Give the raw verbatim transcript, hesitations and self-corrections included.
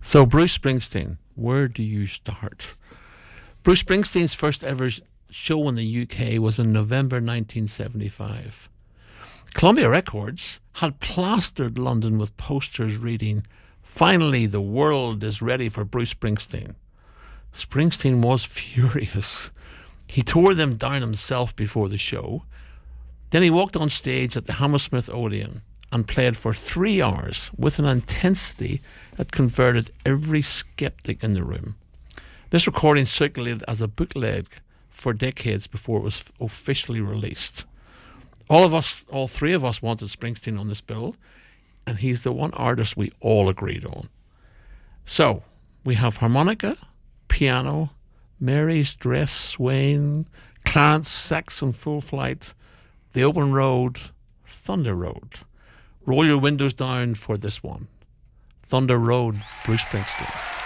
So, Bruce Springsteen, where do you start? Bruce Springsteen's first ever show in the U K was in November nineteen seventy-five. Columbia Records had plastered London with posters reading, "Finally, the world is ready for Bruce Springsteen." Springsteen was furious. He tore them down himself before the show. Then he walked on stage at the Hammersmith Odeon and played for three hours with an intensity that converted every skeptic in the room. This recording circulated as a bootleg for decades before it was officially released. All of us, all three of us wanted Springsteen on this bill, and he's the one artist we all agreed on. So, we have harmonica, piano, Mary's dress swaying, Clarence sax in full flight, The Open Road, Thunder Road. Roll your windows down for this one. Thunder Road, Bruce Springsteen.